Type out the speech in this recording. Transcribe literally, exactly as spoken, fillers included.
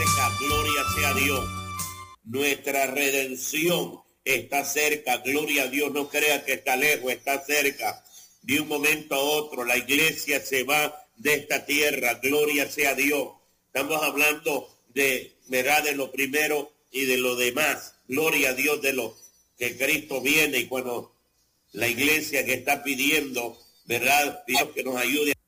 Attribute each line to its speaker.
Speaker 1: cerca, gloria sea a Dios. Nuestra redención está cerca, gloria a Dios. No crea que está lejos, está cerca. De un momento a otro, la iglesia se va de esta tierra, gloria sea a Dios. Estamos hablando de, ¿verdad?, de lo primero y de lo demás. Gloria a Dios de lo que Cristo viene, y cuando la iglesia que está pidiendo, ¿verdad?, Dios que nos ayude